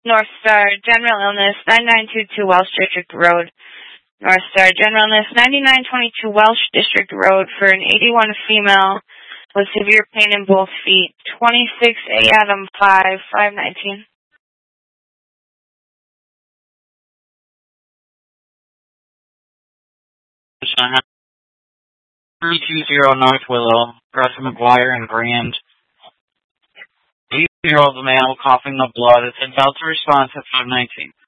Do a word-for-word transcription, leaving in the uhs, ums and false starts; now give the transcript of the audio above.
North Star General Illness, ninety-nine twenty-two Welsh District Road. North Star General Illness, ninety-nine twenty-two Welsh District Road for an eighty-one female with severe pain in both feet. twenty-six A Adam five, five nineteen. three two zero North Willow, Russ McGuire and Grand. eighty-year-old male coughing up blood. It's adult response at five nineteen.